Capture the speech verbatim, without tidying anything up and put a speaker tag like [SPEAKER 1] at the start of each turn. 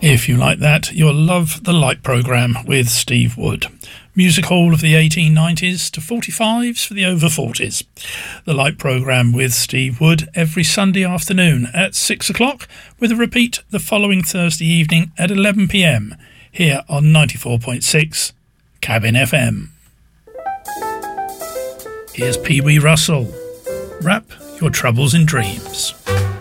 [SPEAKER 1] If you like that, you'll love the Light Programme with Steve Wood. Music hall of the eighteen nineties to forty-fives for the over forties. The Light Programme with Steve Wood every Sunday afternoon at six o'clock, with a repeat the following Thursday evening at eleven p m here on ninety-four point six Cabin F M. Here's Pee Wee Russell. Wrap your troubles in dreams.